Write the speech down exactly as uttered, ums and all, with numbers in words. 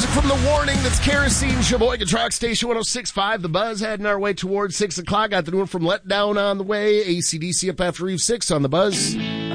music from The Warning. That's Kerosene Sheboygan Truck Station one oh six point five. The Buzz heading our way towards six o'clock. Got the new one from Let Down on the way. A C D C up after Eve six on The Buzz.